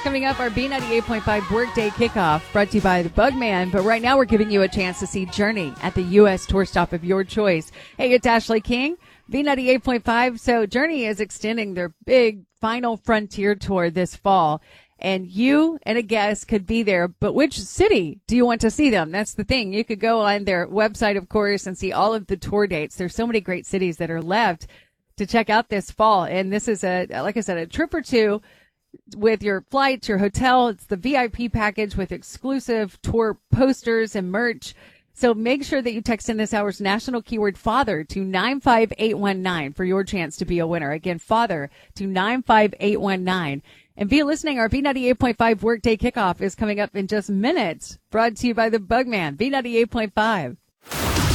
Coming up, our B98.5 Workday Kickoff, brought to you by the Bugman. But right now, we're giving you a chance to see Journey at the U.S. tour stop of your choice. Hey, it's Ashley King, B98.5. So Journey is extending their big Final Frontier tour this fall. And you and a guest could be there, but which city do you want to see them? That's the thing. You could go on their website, of course, and see all of the tour dates. There's so many great cities that are left to check out this fall. And this is like I said, a trip or two with your flights, your hotel. It's the VIP package with exclusive tour posters and merch. So make sure that you text in this hour's national keyword father to 95819 for your chance to be a winner. Again, father to 95819. And be listening, our B98.5 Workday Kickoff is coming up in just minutes. Brought to you by the Bugman, B98.5.